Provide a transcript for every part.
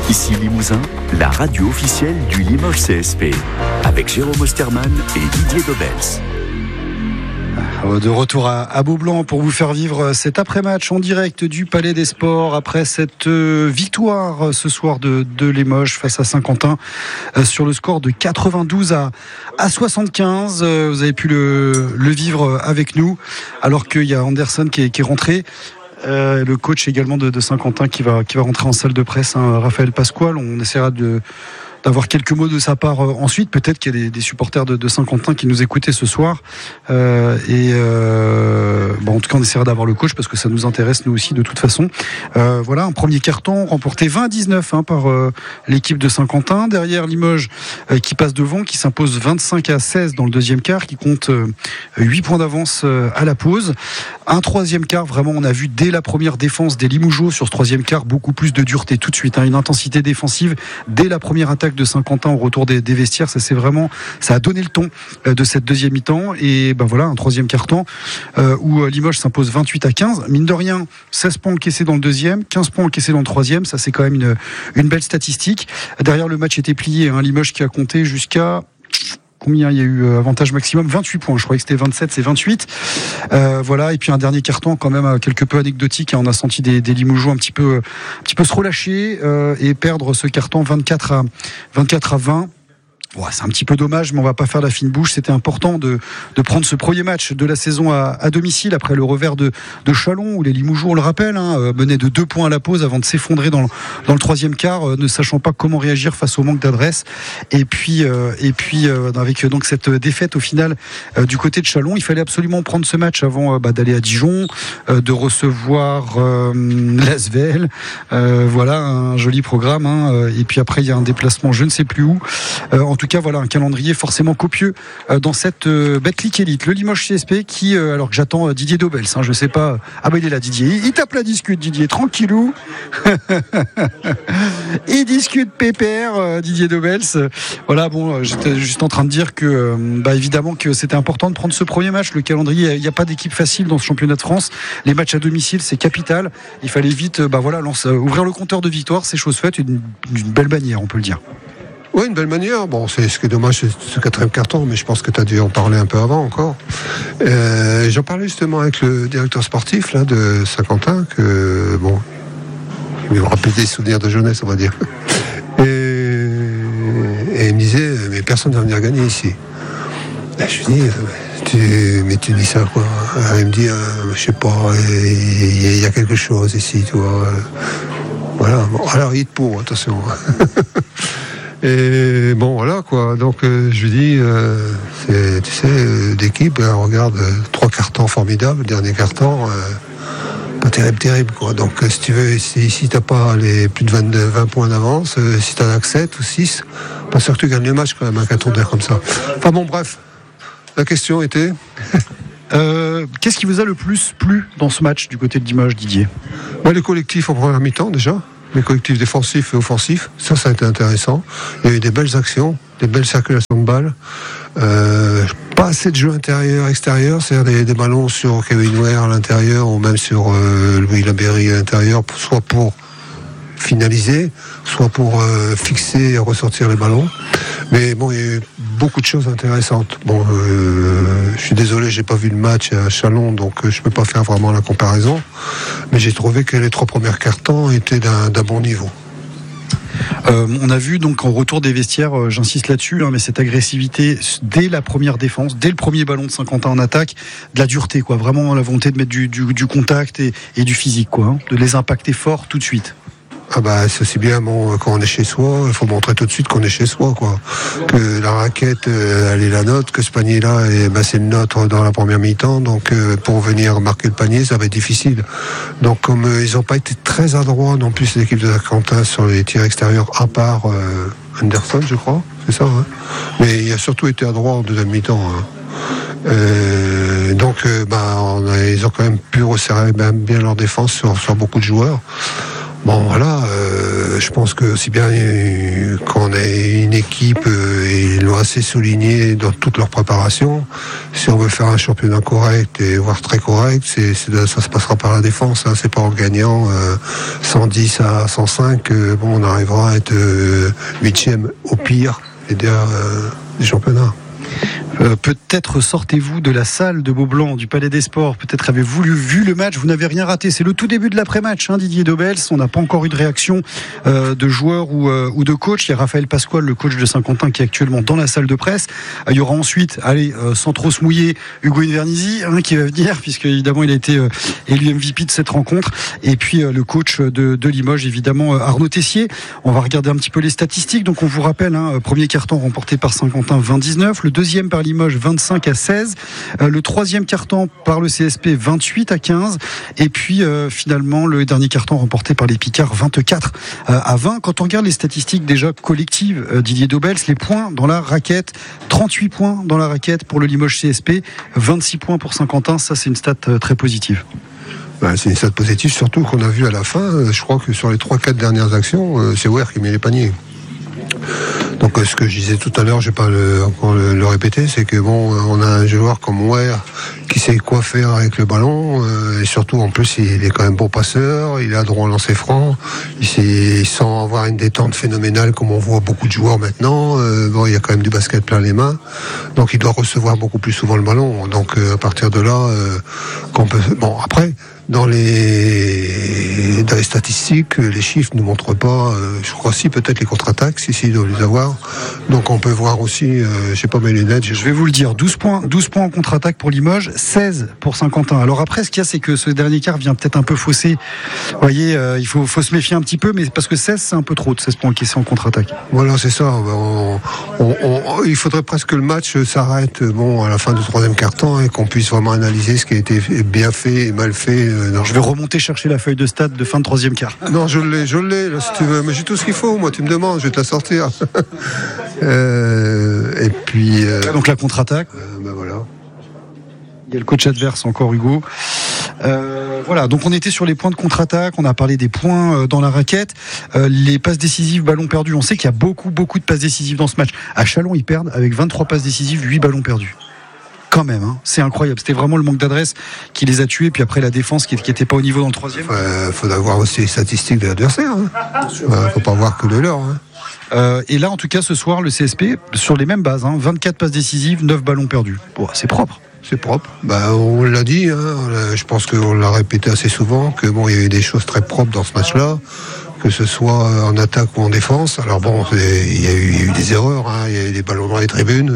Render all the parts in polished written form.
Ici Limousin, la radio officielle du Limoges CSP, avec Jérôme Osterman et Didier Dobels. De retour à Beaublanc pour vous faire vivre cet après-match en direct du Palais des Sports après cette victoire ce soir de Limoges face à Saint-Quentin sur le score de 92 à 75. Vous avez pu le vivre avec nous alors qu'il y a Anderson qui est rentré. Le coach également de Saint-Quentin qui va rentrer en salle de presse, Raphaël Pasquale. On essaiera d'avoir quelques mots de sa part ensuite. Peut-être qu'il y a des supporters de Saint-Quentin qui nous écoutaient ce soir. En tout cas, on essaiera d'avoir le coach parce que ça nous intéresse nous aussi de toute façon. Voilà, un premier carton remporté 20-19 par l'équipe de Saint-Quentin. Derrière Limoges qui passe devant, qui s'impose 25-16 dans le deuxième quart, qui compte 8 points d'avance à la pause. Un troisième quart, vraiment, on a vu dès la première défense des Limougeaux sur ce troisième quart beaucoup plus de dureté tout de suite. Une intensité défensive dès la première attaque de Saint-Quentin au retour des vestiaires. Ça a donné le ton de cette deuxième mi-temps. Et voilà, un troisième quart-temps où Limoges s'impose 28-15. Mine de rien, 16 points encaissés dans le deuxième, 15 points encaissés dans le troisième. Ça, c'est quand même une belle statistique. Derrière, le match était plié. Limoges qui a compté jusqu'à... Combien il y a eu avantage maximum 28 points, je croyais que c'était 27, c'est 28. Voilà, et puis un dernier carton quand même quelque peu anecdotique. On a senti des Limougeaux un petit peu se relâcher et perdre ce carton 24 à 20. Ouais, c'est un petit peu dommage, mais on va pas faire la fine bouche. C'était important de prendre ce premier match de la saison à domicile après le revers de Châlons où les Limougeaux, on le rappelle, menaient de 2 points à la pause avant de s'effondrer dans le troisième quart, ne sachant pas comment réagir face au manque d'adresse. Et puis avec donc cette défaite au final du côté de Châlons, il fallait absolument prendre ce match avant d'aller à Dijon, de recevoir l'Asvel. Voilà, un joli programme. Et puis après, il y a un déplacement, je ne sais plus où. En tout cas, voilà un calendrier forcément copieux dans cette Betclic Elite. Le Limoges CSP qui, alors que j'attends Didier Dobels, je sais pas. Ah il est là, Didier. Il tape la discute, Didier, tranquillou. Il discute pépère, Didier Dobels. Voilà, j'étais juste en train de dire que, évidemment que c'était important de prendre ce premier match. Le calendrier, il n'y a pas d'équipe facile dans ce championnat de France. Les matchs à domicile, c'est capital. Il fallait vite, ouvrir le compteur de victoire. C'est chose faite, une belle bannière, on peut le dire. Oui, une belle manière. C'est ce qui est dommage, c'est ce quatrième carton, mais je pense que tu as dû en parler un peu avant encore. J'en parlais justement avec le directeur sportif là, de Saint-Quentin, que il me rappelle des souvenirs de jeunesse, on va dire. Et il me disait, mais personne ne va venir gagner ici. Je lui dis, mais tu dis ça quoi? Il me dit, je sais pas, il y a quelque chose ici, tu vois. Voilà. Alors il te pour, attention. Et voilà quoi, donc je lui dis, tu sais, d'équipe, regarde, 3 cartons formidables, le dernier carton, pas terrible quoi. Donc si tu veux, si t'as pas les plus de 20 points d'avance, si t'en as que 7 ou 6, pas sûr que tu gagnes le match quand même, un carton d'air comme ça. Enfin bref, la question était... Qu'est-ce qui vous a le plus plu dans ce match du côté de Limoges, Didier? Les collectifs en première mi-temps déjà. Les collectifs défensifs et offensifs, ça a été intéressant. Il y a eu des belles actions, des belles circulations de balles. Pas assez de jeu intérieur-extérieur, c'est-à-dire des ballons sur Kevin Ware à l'intérieur ou même sur Louis Laberry à l'intérieur, soit pour finaliser, soit pour fixer et ressortir les ballons. Mais il y a eu beaucoup de choses intéressantes. Je suis désolé, j'ai pas vu le match à Châlons, donc je peux pas faire vraiment la comparaison. Mais j'ai trouvé que les 3 premiers cartons étaient d'un bon niveau. On a vu donc en retour des vestiaires, j'insiste là-dessus, mais cette agressivité dès la première défense, dès le premier ballon de Saint-Quentin en attaque, de la dureté, quoi. Vraiment la volonté de mettre du contact et du physique, quoi. De les impacter fort tout de suite. C'est aussi bien quand on est chez soi, il faut montrer tout de suite qu'on est chez soi quoi. Que la raquette elle est la nôtre, que ce panier là c'est le nôtre dans la première mi-temps, donc pour venir marquer le panier ça va être difficile. Donc comme ils n'ont pas été très adroits non plus l'équipe de Saint-Quentin sur les tirs extérieurs à part Anderson je crois, c'est ça mais il a surtout été adroit en deuxième mi-temps donc ils ont quand même pu resserrer bien leur défense sur beaucoup de joueurs. je pense que aussi bien qu'on ait une équipe, et ils l'ont assez souligné dans toute leur préparation, si on veut faire un championnat correct et voire très correct, ça se passera par la défense, hein, c'est pas en gagnant 110 à 105, on arrivera à être 8e au pire et derrière du championnat. Peut-être sortez-vous de la salle de Beaublanc, du Palais des Sports. Peut-être avez-vous vu le match. Vous n'avez rien raté. C'est le tout début de l'après-match, hein, Didier Dobels. On n'a pas encore eu de réaction de joueurs ou de coach. Il y a Raphaël Pasquale, le coach de Saint-Quentin, qui est actuellement dans la salle de presse. Il y aura ensuite, sans trop se mouiller, Hugo Invernizzi, qui va venir, puisque évidemment il a été élu MVP de cette rencontre. Et puis le coach de Limoges, évidemment, Arnaud Tessier. On va regarder un petit peu les statistiques. Donc on vous rappelle, premier carton remporté par Saint-Quentin 20-19, le deuxième par Limoges 25-16, le troisième carton par le CSP 28-15, et puis finalement le dernier carton remporté par les Picards 24-20. Quand on regarde les statistiques déjà collectives, Didier Dobels, les points dans la raquette, 38 points dans la raquette pour le Limoges CSP, 26 points pour Saint-Quentin, ça c'est une stat très positive. C'est une stat positive, surtout qu'on a vu à la fin, je crois que sur les 3-4 dernières actions, c'est Ware qui met les paniers. Donc ce que je disais tout à l'heure, je vais pas encore le répéter, c'est que on a un joueur comme Ware qui sait quoi faire avec le ballon, et surtout en plus il est quand même bon passeur, il a droit au lancer franc, il sent avoir une détente phénoménale comme on voit beaucoup de joueurs maintenant. Il y a quand même du basket plein les mains, donc il doit recevoir beaucoup plus souvent le ballon. Donc à partir de là, après. Dans les statistiques, les chiffres ne montrent pas, je crois si peut-être les contre-attaques, si il doit les avoir. Donc on peut voir aussi, je sais pas mes lunettes. Je vais vous le dire, 12 points en contre-attaque pour Limoges, 16 pour Saint-Quentin. Alors après, ce qu'il y a, c'est que ce dernier quart vient peut-être un peu fausser. Vous voyez, il faut se méfier un petit peu, mais parce que 16, c'est un peu trop de 16 points encaissés en contre-attaque. Voilà, c'est ça. Il faudrait presque que le match s'arrête à la fin du troisième quart-temps et qu'on puisse vraiment analyser ce qui a été bien fait et mal fait. Je vais remonter chercher la feuille de stade de fin de troisième quart. Non, je l'ai, là, si tu veux. Mais j'ai tout ce qu'il faut, moi, tu me demandes, je vais te la sortir. Et puis... Donc la contre-attaque. Voilà. Il y a le coach adverse encore, Hugo. Voilà, donc on était sur les points de contre-attaque, on a parlé des points dans la raquette, les passes décisives, ballons perdus. On sait qu'il y a beaucoup de passes décisives dans ce match. À Châlons, ils perdent avec 23 passes décisives, 8 ballons perdus. Quand même, c'est incroyable. C'était vraiment le manque d'adresse qui les a tués. Puis après la défense qui n'était pas au niveau dans le troisième. Faut avoir aussi les statistiques de l'adversaire. Faut pas voir que de leur. Et là, en tout cas, ce soir, le CSP sur les mêmes bases. 24 passes décisives, 9 ballons perdus. C'est propre. C'est propre. On l'a dit. Je pense qu'on l'a répété assez souvent que il y a eu des choses très propres dans ce match-là. Que ce soit en attaque ou en défense. Alors il y a eu des erreurs, il y a eu des ballons dans les tribunes.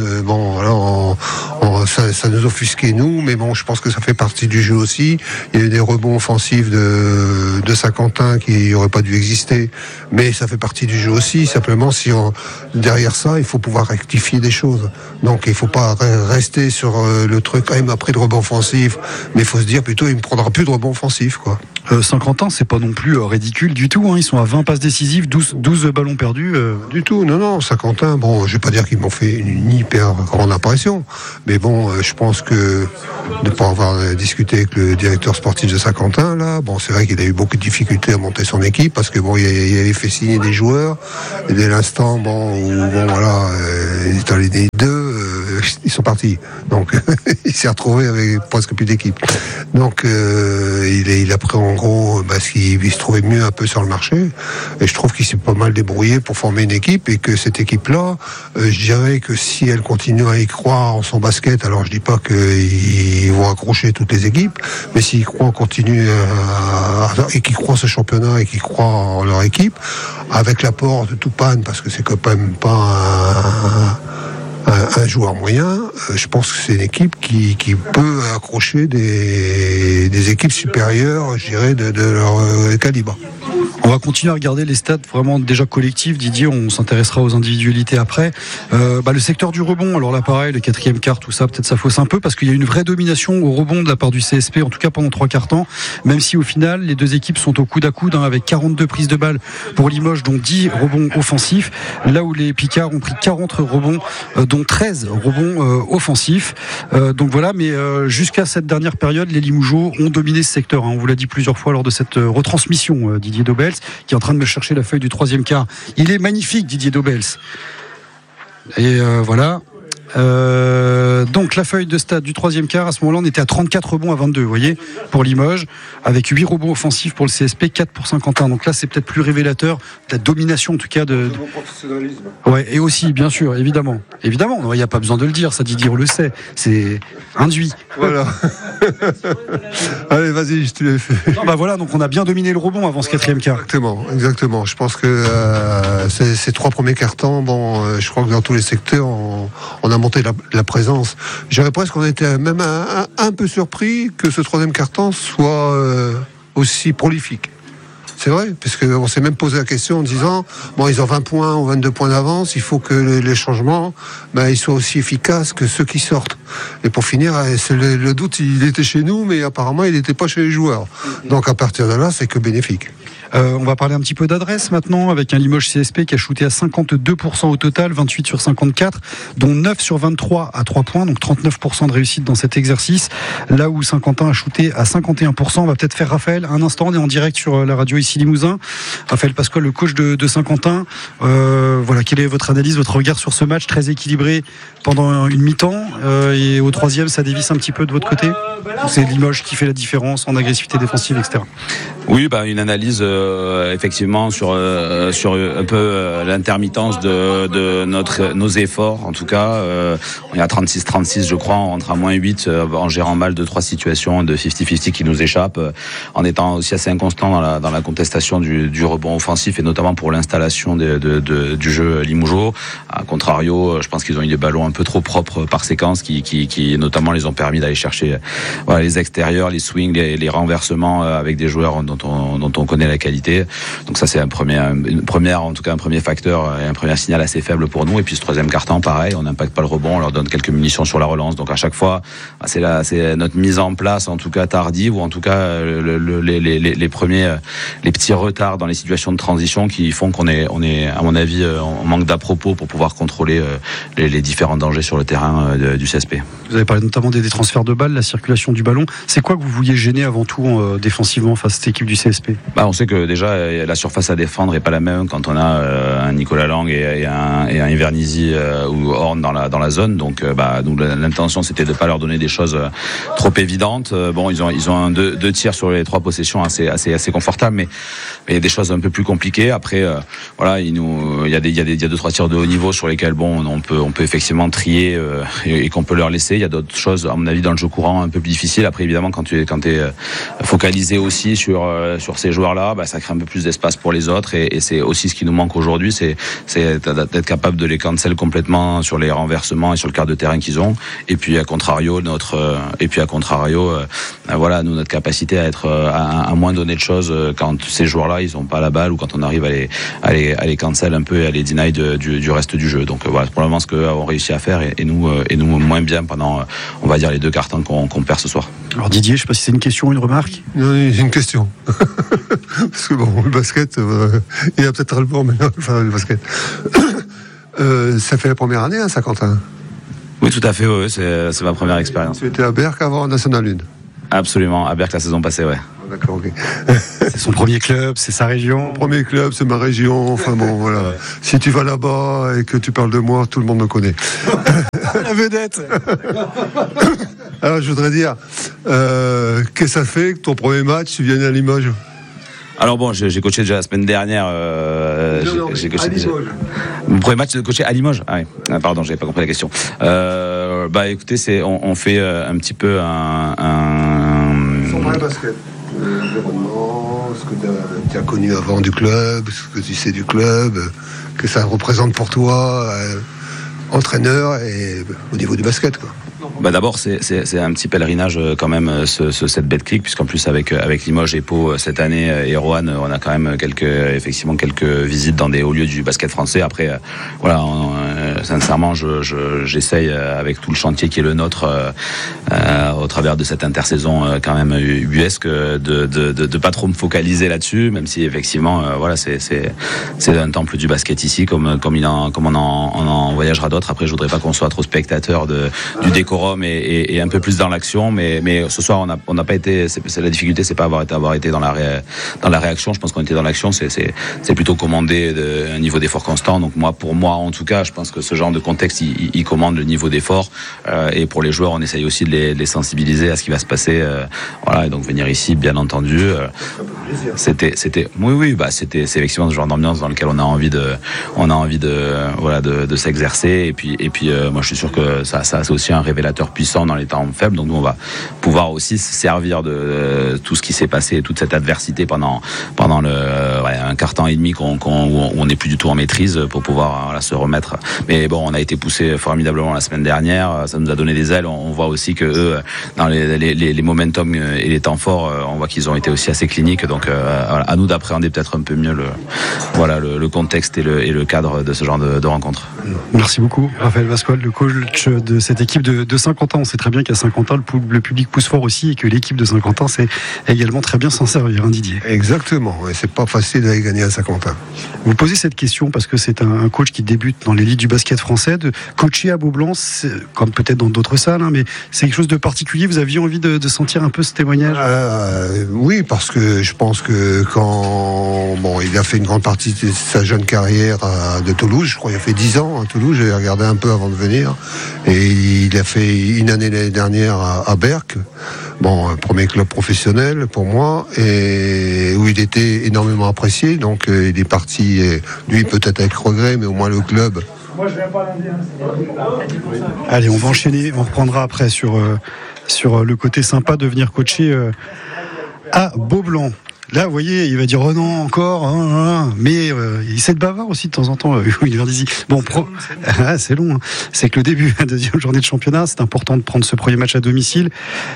Ça nous offusquait nous, mais je pense que ça fait partie du jeu aussi. Il y a eu des rebonds offensifs de Saint-Quentin qui n'auraient pas dû exister, mais ça fait partie du jeu aussi. Simplement, derrière ça, il faut pouvoir rectifier des choses. Donc il ne faut pas rester sur le truc. Il m'a pris de rebond offensif, mais il faut se dire plutôt il me prendra plus de rebond offensif, quoi. Saint-Quentin, c'est pas non plus ridicule du tout. Ils sont à 20 passes décisives, 12 ballons perdus. Du tout, non. Saint-Quentin, je vais pas dire qu'ils m'ont fait une hyper grande impression, mais je pense que de pas avoir discuté avec le directeur sportif de Saint-Quentin, là, c'est vrai qu'il a eu beaucoup de difficultés à monter son équipe parce que il avait fait signer des joueurs et dès l'instant, il est allé des deux, ils sont partis. Donc il s'est retrouvé avec presque plus d'équipe. Donc il a pris en gros ce qu'il se trouvait mieux un peu sur le marché, et je trouve qu'il s'est pas mal débrouillé pour former une équipe, et que cette équipe-là, je dirais que si elle continue à y croire en son basket, alors je dis pas qu'ils vont accrocher toutes les équipes, mais s'ils croient, continuent et qu'ils croient en ce championnat et qu'ils croient en leur équipe, avec l'apport de Toupane, parce que c'est quand même pas un joueur moyen, je pense que c'est une équipe qui peut accrocher des équipes supérieures, je dirais, de leur calibre. On va continuer à regarder les stats vraiment déjà collectifs, Didier, on s'intéressera aux individualités après. Le secteur du rebond, alors là pareil, le quatrième quart, tout ça, peut-être ça fausse un peu, parce qu'il y a une vraie domination au rebond de la part du CSP, en tout cas pendant 3 quarts temps, même si au final les deux équipes sont au coude à coude, avec 42 prises de balles pour Limoges, dont 10 rebonds offensifs, là où les Picards ont pris 40 rebonds, dont 13 rebonds offensifs. Donc voilà, mais jusqu'à cette dernière période, les Limougeaux ont dominé ce secteur, on vous l'a dit plusieurs fois lors de cette retransmission, Didier Dobels, qui est en train de me chercher la feuille du troisième quart. Il est magnifique, Didier Dobels. Et voilà. Donc la feuille de stade du troisième quart, à ce moment-là on était à 34 rebonds à 22, vous voyez, pour Limoges, avec 8 rebonds offensifs pour le CSP, 4 pour Saint-Quentin. Donc là c'est peut-être plus révélateur de la domination en tout cas de professionnalisme. Ouais, et aussi bien sûr, évidemment, il n'y a pas besoin de le dire, ça Didier on le sait, c'est induit. Voilà. Allez, vas-y, je te l'ai fait. Non, voilà, donc on a bien dominé le rebond avant ce quatrième quart. Exactement. Je pense que ces 3 premiers quarts-temps, je crois que dans tous les secteurs on a monté la présence. J'aurais presque, on était même un peu surpris que ce troisième quart-temps soit aussi prolifique. C'est vrai, parce qu'on s'est même posé la question en disant, ils ont 20 points ou 22 points d'avance, il faut que les changements, ils soient aussi efficaces que ceux qui sortent. Et pour finir, le doute, il était chez nous, mais apparemment, il n'était pas chez les joueurs. Donc à partir de là, c'est que bénéfique. On va parler un petit peu d'adresse maintenant, avec un Limoges CSP qui a shooté à 52% au total, 28 sur 54, dont 9 sur 23 à 3 points, donc 39% de réussite dans cet exercice. Là où Saint-Quentin a shooté à 51%, on va peut-être faire Raphaël un instant, on est en direct sur la radio ici Limousin. Raphaël Pasquale, le coach de Saint-Quentin, voilà, quelle est votre analyse, votre regard sur ce match très équilibré pendant une mi-temps, et au troisième ça dévisse un petit peu de votre côté? C'est Limoges qui fait la différence en agressivité défensive, etc. Oui, une analyse effectivement sur un peu l'intermittence de nos efforts. En tout cas, on est à 36-36, je crois, on rentre à moins 8 en gérant mal 2-3 situations de 50-50 qui nous échappent, en étant aussi assez inconstant dans la contestation du rebond offensif, et notamment pour l'installation du jeu limougeau. A contrario, je pense qu'ils ont eu des ballons un peu trop propres par séquence qui notamment les ont permis d'aller chercher les extérieurs, les swings, les renversements avec des joueurs dont on connaît la qualité. Donc ça c'est un premier facteur et un premier signal assez faible pour nous. Et puis ce troisième quart-temps, pareil, on n'impacte pas le rebond, on leur donne quelques munitions sur la relance. Donc à chaque fois, c'est notre mise en place, en tout cas tardive, ou en tout cas les petits retards dans les situations de transition qui font qu'on est à mon avis en manque d'à-propos pour pouvoir contrôler les différents dangers sur le terrain du CSP. Vous avez parlé notamment des transferts de balles, la circulation du ballon. C'est quoi que vous vouliez gêner avant tout défensivement face à cette équipe du CSP? On sait que déjà la surface à défendre est pas la même quand on a un Nicolas Lang et un Invernizzi ou Horn dans la zone. Donc l'intention c'était de pas leur donner des choses trop évidentes. Ils ont deux tirs sur les 3 possessions assez confortables, mais il y a des choses un peu plus compliquées. Après il y a 2-3 tirs de haut niveau sur lesquels on peut effectivement trier et qu'on peut leur laisser. Il y a d'autres choses à mon avis dans le jeu courant un peu plus difficiles. Après évidemment quand tu es focalisé aussi sur ces joueurs-là, ça crée un peu plus d'espace pour les autres, et c'est aussi ce qui nous manque aujourd'hui, c'est d'être capable de les cancel complètement sur les renversements et sur le quart de terrain qu'ils ont. Et puis à contrario, notre capacité à être à moins donner de choses quand ces joueurs-là ils ont pas la balle, ou quand on arrive à les cancel un peu et à les deny du reste du jeu. Donc voilà, c'est probablement ce qu'eux ont réussi à faire, et nous moins bien pendant on va dire les 2 quarts-temps qu'on perd ce soir. Alors Didier, je sais pas si c'est une question ou une remarque. Non, c'est une question. Parce que le basket, il y a peut-être le bord maintenant, le basket. Ça fait la première année, Saint-Quentin? Oui, tout à fait, oui, c'est ma première expérience. Tu étais à Berck avant National 1? Absolument, à Berck la saison passée, ouais. D'accord, ok. C'est son premier club, c'est sa région. Mon premier club, c'est ma région. Enfin voilà. Si tu vas là-bas et que tu parles de moi, tout le monde me connaît. La vedette. Alors, je voudrais dire, qu'est-ce que ça fait que ton premier match, tu viennes à Limoges? Alors j'ai coaché déjà la semaine dernière. J'ai coaché déjà. Mon premier match de coacher à Limoges. Ah oui. Pardon, j'avais pas compris la question. Écoutez, on fait un petit peu Son vrai basket. L'environnement, ce que tu as connu avant du club, ce que tu sais du club, que ça représente pour toi, entraîneur, et au niveau du basket, quoi. D'abord, c'est un petit pèlerinage quand même cette Betclic, puisqu'en plus avec Limoges et Pau cette année et Roanne, on a quand même quelques visites dans des hauts lieux du basket français. Après, sincèrement, j'essaye avec tout le chantier qui est le nôtre au travers de cette intersaison quand même ubuesque de pas trop me focaliser là-dessus, même si effectivement c'est un temple du basket ici, comme on en voyagera d'autres. autres. Après, je voudrais pas qu'on soit trop spectateur du décorum et un peu plus dans l'action, mais ce soir on n'a pas été. C'est la difficulté, c'est pas avoir été dans la réaction. Je pense qu'on était dans l'action. C'est plutôt commandé un niveau d'effort constant. Donc pour moi en tout cas, je pense que ce genre de contexte il commande le niveau d'effort. Et pour les joueurs, on essaye aussi de les sensibiliser à ce qui va se passer. Voilà. Et donc venir ici, bien entendu, c'était c'est effectivement ce genre d'ambiance dans lequel on a envie de s'exercer. Et puis moi je suis sûr que ça c'est aussi un révélateur puissant dans les temps faibles. Donc nous on va pouvoir aussi se servir de tout ce qui s'est passé, toute cette adversité pendant un quart temps et demi où on n'est plus du tout en maîtrise pour pouvoir se remettre. Mais bon, on a été poussé formidablement la semaine dernière, ça nous a donné des ailes. On voit aussi que eux, dans les momentum et les temps forts, on voit qu'ils ont été aussi assez cliniques. Donc à nous d'appréhender peut-être un peu mieux le contexte et le cadre de ce genre de rencontre. Merci beaucoup Raphaël Vascoal, le coach de cette équipe de Saint-Quentin. On sait très bien qu'à Saint-Quentin le public pousse fort aussi et que l'équipe de Saint-Quentin sait également très bien s'en servir, Didier. Exactement, et c'est pas facile d'aller gagner à Saint-Quentin. Vous posez cette question parce que c'est un coach qui débute dans l'élite du basket français. De coacher à Beaublanc, comme peut-être dans d'autres salles, mais c'est quelque chose de particulier. Vous aviez envie de sentir un peu ce témoignage? Oui, parce que je pense que il a fait une grande partie de sa jeune carrière de Toulouse. Je crois qu'il a fait 10 ans à Toulouse. J'ai regardé un peu avant de venir. Et il a fait une année l'année dernière à Berck. Un premier club professionnel pour moi, et où il était énormément apprécié. Donc il est parti, lui peut-être avec regret, mais au moins le club. Moi, je viens pas lundi. Allez, on va enchaîner. On reprendra après sur le côté sympa de venir coacher à Beaublanc. Là, vous voyez, il va dire oh non encore, mais il essaie de bavard aussi de temps en temps. C'est long. C'est que le début de la deuxième journée de championnat, c'est important de prendre ce premier match à domicile.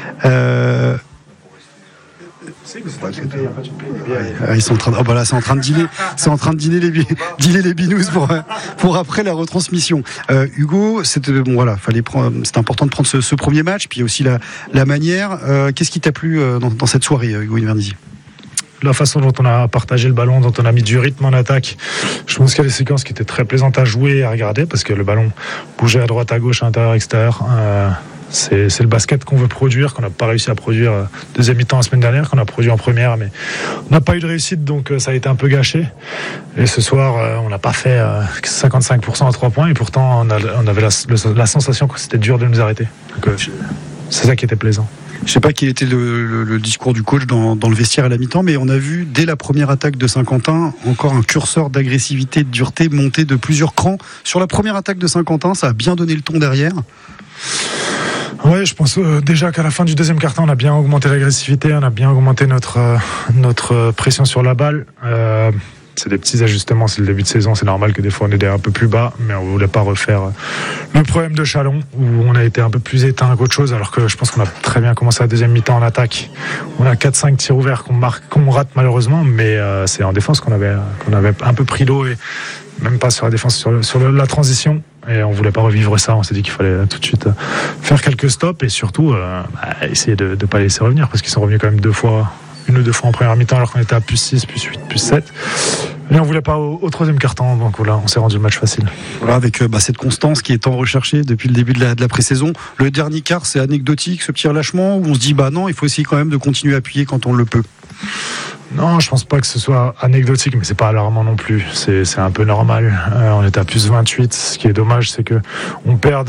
Ils sont en train de, c'est en train de dîner, dealer les binous pour après la retransmission. Hugo, c'était important de prendre ce premier match, puis aussi la manière. Qu'est-ce qui t'a plu dans cette soirée, Hugo Invernizzi? La façon dont on a partagé le ballon, dont on a mis du rythme en attaque. Je pense qu'il y a des séquences qui étaient très plaisantes à jouer et à regarder parce que le ballon bougeait à droite, à gauche, à l'intérieur, extérieur. C'est le basket qu'on veut produire, qu'on n'a pas réussi à produire deuxième mi-temps la semaine dernière, qu'on a produit en première, mais on n'a pas eu de réussite, donc ça a été un peu gâché. Et ce soir, on n'a pas fait 55% à 3 points, et pourtant on avait la sensation que c'était dur de nous arrêter. Donc c'est ça qui était plaisant. Je ne sais pas quel était le discours du coach dans le vestiaire à la mi-temps, mais on a vu dès la première attaque de Saint-Quentin encore un curseur d'agressivité, de dureté monter de plusieurs crans. Sur la première attaque de Saint-Quentin, ça a bien donné le ton derrière. Oui, je pense déjà qu'à la fin du deuxième quart-temps, on a bien augmenté l'agressivité, on a bien augmenté notre pression sur la balle. C'est des petits ajustements, c'est le début de saison, c'est normal que des fois on est un peu plus bas, mais on ne voulait pas refaire le problème de Chalon, où on a été un peu plus éteint qu'autre chose, alors que je pense qu'on a très bien commencé la deuxième mi-temps en attaque. On a 4-5 tirs ouverts qu'on rate malheureusement, mais c'est en défense qu'on avait un peu pris l'eau, et même pas sur la défense, sur la transition. Et on voulait pas revivre ça, on s'est dit qu'il fallait tout de suite faire quelques stops et surtout essayer de ne pas les laisser revenir, parce qu'ils sont revenus quand même une ou deux fois en première mi-temps alors qu'on était à plus 6, plus 8, plus 7. Et on voulait pas au troisième quart-temps, donc voilà, on s'est rendu le match facile. Voilà, avec cette constance qui est tant recherchée depuis le début de la pré-saison. Le dernier quart, c'est anecdotique, ce petit relâchement, où on se dit non, il faut essayer quand même de continuer à appuyer quand on le peut. Non, je pense pas que ce soit anecdotique, mais c'est pas alarmant non plus. C'est un peu normal. On est à plus 28. Ce qui est dommage, c'est que on perd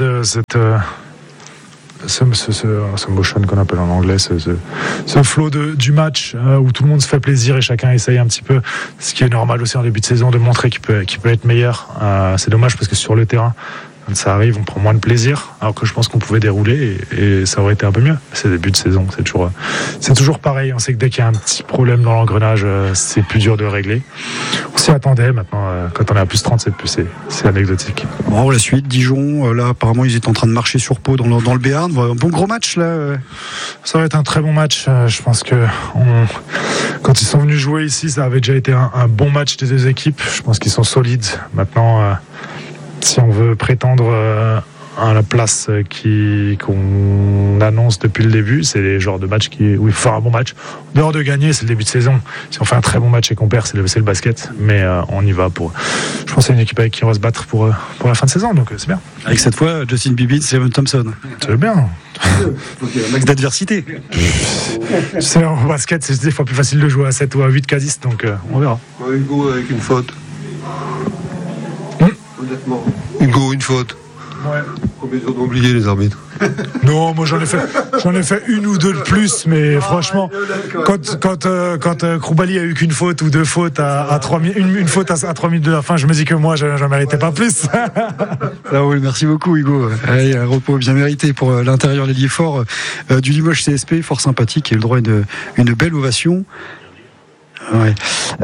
ce motion qu'on appelle en anglais, ce flow du match où tout le monde se fait plaisir et chacun essaye un petit peu, ce qui est normal aussi en début de saison, de montrer qu'il peut être meilleur. C'est dommage parce que sur le terrain, quand ça arrive, on prend moins de plaisir, alors que je pense qu'on pouvait dérouler et ça aurait été un peu mieux. C'est début de saison, c'est toujours pareil. On sait que dès qu'il y a un petit problème dans l'engrenage, c'est plus dur de le régler. On s'y attendait. Maintenant, quand on est à plus 30, c'est anecdotique. Bon, la suite, Dijon, là apparemment ils étaient en train de marcher sur Pau dans le Béarn. Un bon gros match là. Ça va être un très bon match. Je pense que quand ils sont venus jouer ici, ça avait déjà été un bon match des deux équipes. Je pense qu'ils sont solides. Maintenant, si on veut prétendre à la place qu'on annonce depuis le début. C'est les genres de matchs où il faut faire un bon match. En dehors de gagner, c'est le début de saison. Si on fait un très bon match et qu'on perd, c'est le basket. Mais on y va pour. Je pense que c'est une équipe avec qui on va se battre pour la fin de saison, donc c'est bien. Avec cette fois, Justin Bieber, Simon Thompson. C'est bien. Un max d'adversité. C'est en basket, c'est des fois plus facile de jouer à 7 ou à 8 qu'à 10, donc on verra. Hugo avec une faute. Honnêtement. Hugo, une faute. Ouais. Combien ils ont oublié les arbitres? Non, moi j'en ai fait une ou deux de plus, mais franchement, quand Koulibaly a eu qu'une faute ou deux fautes à 3 minutes, une faute à 3 minutes de la fin, je me dis que moi j'en méritais pas plus. Ah oui, merci beaucoup Hugo. Allez, un repos bien mérité pour l'intérieur l'ailier fort du Limoges CSP, fort sympathique, et le droit une belle ovation. Ouais.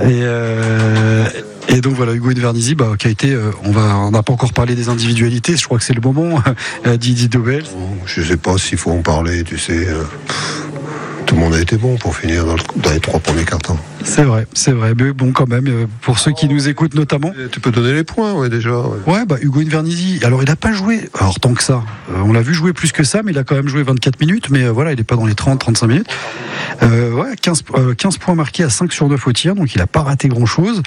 Et donc voilà, Hugo Invernizzi, qui a été, on n'a pas encore parlé des individualités, je crois que c'est le moment. Didier Dobel. Je sais pas s'il faut en parler, tu sais. Tout le monde a été bon pour finir dans les 3 premiers cartons. C'est vrai, mais bon quand même, pour ceux qui nous écoutent notamment. Tu peux donner les points, ouais, déjà. Ouais, Hugo Invernizzi, alors il n'a pas joué, alors tant que ça, on l'a vu jouer plus que ça, mais il a quand même joué 24 minutes, mais voilà, il n'est pas dans les 30-35 minutes. 15 points marqués à 5 sur 9 au tir, donc il n'a pas raté grand-chose.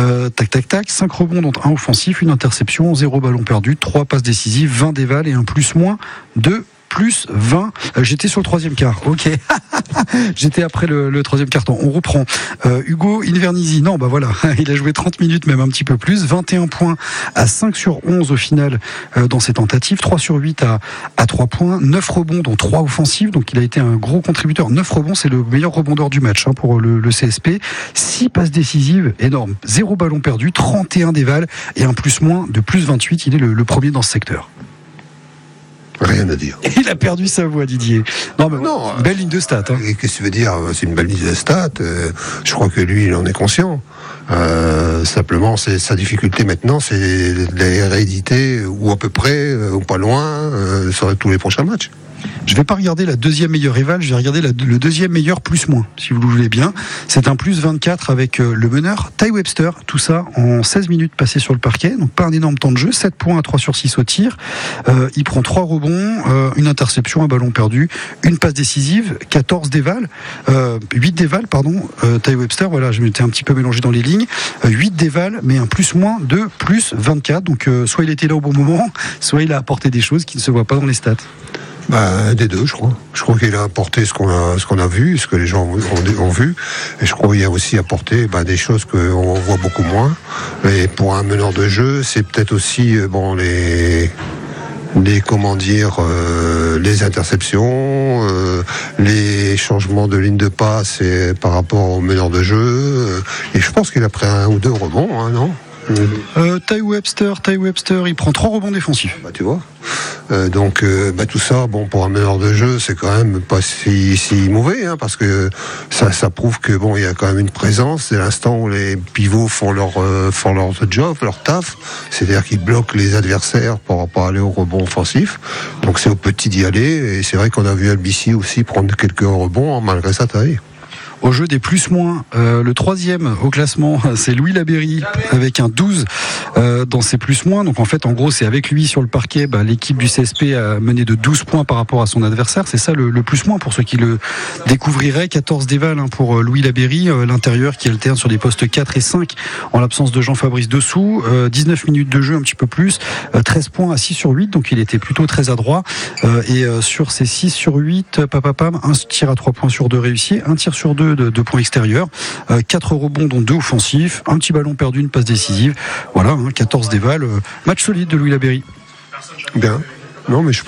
5 rebonds, dont un offensif, une interception, 0 ballon perdu, 3 passes décisives, 20 dévals et un plus-moins de plus 20. J'étais sur le 3e quart. Ok. J'étais après le 3e carton. On reprend. Hugo Invernizzi. Non, voilà. Il a joué 30 minutes, même un petit peu plus. 21 points à 5 sur 11 au final dans ses tentatives. 3 sur 8 à 3 points. 9 rebonds, dont 3 offensifs. Donc il a été un gros contributeur. 9 rebonds, c'est le meilleur rebondeur du match pour le CSP. 6 passes décisives, énorme. 0 ballon perdu, 31 dévals et un plus-moins de plus 28. Il est le premier dans ce secteur. Rien à dire. Il a perdu sa voix, Didier. Non, belle ligne de stats. Qu'est-ce que tu veux dire? C'est une belle ligne de stats. Je crois que lui, il en est conscient. Simplement, c'est sa difficulté maintenant, c'est l'hérédité, ou à peu près, ou pas loin, sur tous les prochains matchs. Je vais pas regarder la deuxième meilleure rivale, je vais regarder le deuxième meilleur plus-moins, si vous le voulez bien. C'est un plus 24 avec le meneur Ty Webster, tout ça en 16 minutes passées sur le parquet, donc pas un énorme temps de jeu, 7 points à 3 sur 6 au tir. Il prend 3 rebonds, une interception, un ballon perdu, une passe décisive, 14 dévals, 8 dévals, pardon. Ty Webster, voilà, je m'étais un petit peu mélangé dans les lignes. 8 dévals, mais un plus-moins de plus 24, donc soit il était là au bon moment, soit il a apporté des choses qui ne se voient pas dans les stats. Des deux, je crois. Je crois qu'il a apporté ce qu'on a vu, ce que les gens ont vu. Et je crois qu'il a aussi apporté des choses qu'on voit beaucoup moins. Et pour un meneur de jeu, c'est peut-être aussi les interceptions, les changements de ligne de passe et par rapport au meneur de jeu. Et je pense qu'il a pris 1 ou 2 rebonds, non? Ty Webster, il prend 3 rebonds défensifs. Tu vois. Donc tout ça, pour un meneur de jeu, c'est quand même pas si mauvais, parce que ça prouve que il y a quand même une présence. Dès l'instant où les pivots font leur job, leur taf, c'est-à-dire qu'ils bloquent les adversaires pour pas aller au rebond offensif. Donc c'est au petit d'y aller. Et c'est vrai qu'on a vu Albici aussi prendre quelques rebonds malgré sa taille. Au jeu des plus-moins, le 3e au classement, c'est Louis Labéry avec un 12 dans ses plus-moins. Donc en fait, en gros, c'est avec lui sur le parquet, l'équipe du CSP a mené de 12 points par rapport à son adversaire. C'est ça le plus-moins pour ceux qui le découvriraient. 14 dévals pour Louis Labéry, l'intérieur qui alterne sur des postes 4 et 5 en l'absence de Jean-Fabrice Dessous. 19 minutes de jeu, un petit peu plus. 13 points à 6 sur 8, donc il était plutôt très adroit. Et sur ces 6 sur 8, un tir à 3 points sur 2 réussi, un tir sur 2 de points extérieurs, 4 rebonds dont 2 offensifs, un petit ballon perdu, une passe décisive. Voilà, 14 dévals, match solide de Louis Labéry. Bien. Non, mais je